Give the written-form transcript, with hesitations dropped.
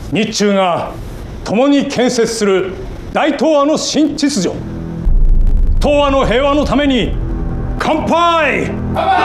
日中が共に建設する大東亜の新秩序、東亜の平和のために乾杯！乾杯！